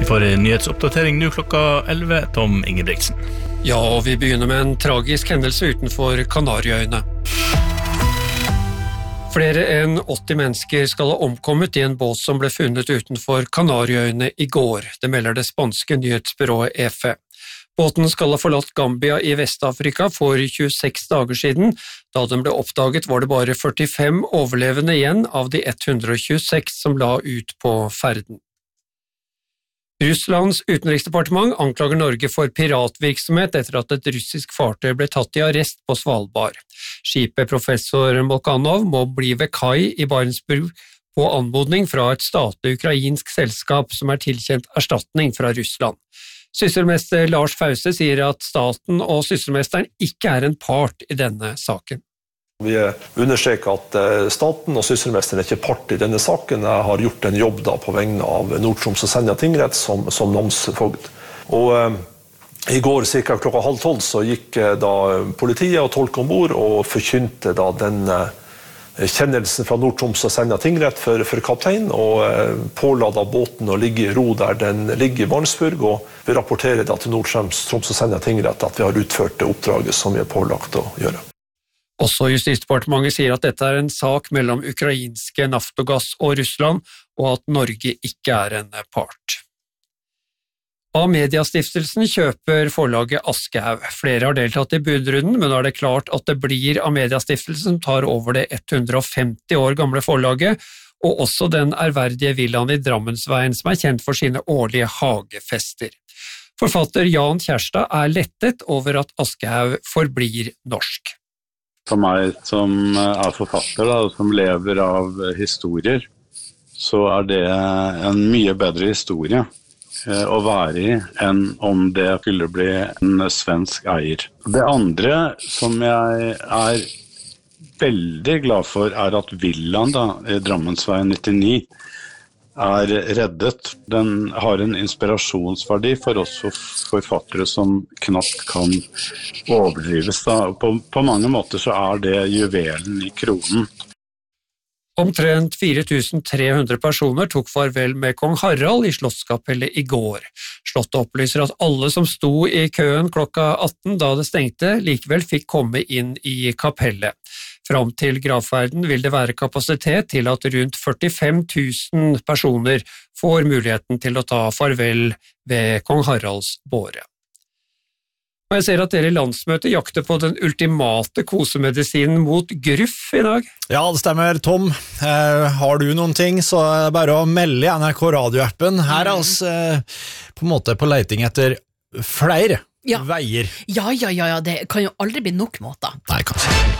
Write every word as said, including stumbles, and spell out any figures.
Vi får en nyhetsoppdatering nå klokka elleve, Tom Ingebrigtsen. Ja, og vi begynner med en tragisk hendelse utenfor Kanariøyene. Flere enn åtti mennesker skal ha omkommet i en båt som ble funnet utenfor Kanariøyene i går, det melder det spanske nyhetsbyrået E F E. Båten skal ha forlatt Gambia i Vestafrika for tjueseks dager siden. Da den ble oppdaget var det bare førtifem overlevende igjen av de ett hundre tjueseks som la ut på ferden. Russlands utenriksdepartement anklager Norge for piratvirksomhet etter at et russisk fartøy ble tatt i arrest på Svalbard. Skipet Professor Molkanov må bli ved kai i Barentsburg på anmodning fra et statlig ukrainsk selskap som er tilkjent erstatning fra Russland. Sysselmester Lars Fause sier at staten og sysselmesteren ikke er en part i denne saken. Vi understreker at staten og sysselmesteren er ikke part i denne saken. Jeg har gjort en jobb da på vegne av Nord-Troms og Senja tingrett som, som namsfogd. Og eh, i går cirka klokka halv tolv så gikk da politiet og tolk ombord og forkynte da den eh, kjennelsen fra Nord-Troms og Senja tingrett for, for kaptein og eh, påla da båten å ligge i ro der den ligger i Barentsburg, og vi rapporterer da til Nord-Troms og Senja tingrett at vi har utført det oppdraget som vi er pålagt å gjøre. Også Justisdepartementet sier at dette er en sak mellom ukrainske Naftogaz og Russland, og at Norge ikke er en part. Amedia-stiftelsen kjøper forlaget Aschehoug. Flere har deltatt i budrunden, men nå er det klart at det blir Amedia-stiftelsen som tar over det hundre og femti år gamle forlaget, og også den ærverdige villaen i Drammensveien som er kjent for sine årlige hagefester. Forfatter Jan Kjærstad er lettet over at Aschehoug forblir norsk. For meg som er forfatter, da, som lever av historier, så er det en mye bedre historie å være i enn om det skulle bli en svensk eier. Det andre som jeg er veldig glad for er at villaen da, i Drammensveien nittini er reddet. Den har en inspirasjonsverdi for oss forfattere som knapt kan overdrives. Da. På, på mange måter så er det juvelen i kronen. Omtrent fire tusen tre hundre personer tok farvel med kong Harald i Slottskapellet i går. Slottet opplyser at alle som sto i køen klokka atten da det stengte, likevel fikk komme inn i kapellet. Fram til gravferden vil det være kapasitet til at rundt førtifem tusen personer får muligheten til å ta farvel ved kong Haralds båre. Og jeg ser at dere i landsmøtet jakter på den ultimate kosemedisinen mot gruff i dag. Ja, det stemmer, Tom. Eh, har du noen ting, så er det bare å melde i N R K radioappen. Her er oss eh, på en måte på leiting etter flere ja. veier. Ja, ja, ja, ja, det kan jo aldri bli nok måter. Nei, kanskje.